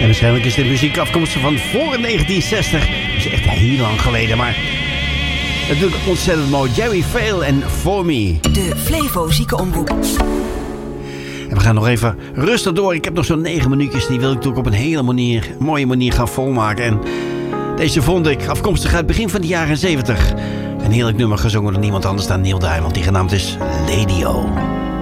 waarschijnlijk is de muziek afkomstig van voor 1960. Dat is echt heel lang geleden, maar natuurlijk ontzettend mooi. Jerry Vale en For Me. De Flevo Ziekenomroep. En we gaan nog even rustig door. Ik heb nog zo'n 9 minuutjes. Die wil ik natuurlijk op een hele mooie manier gaan volmaken. En deze vond ik afkomstig uit het begin van de jaren 70. Een heerlijk nummer gezongen door niemand anders dan Neil Diamond. Die genaamd is Lady O.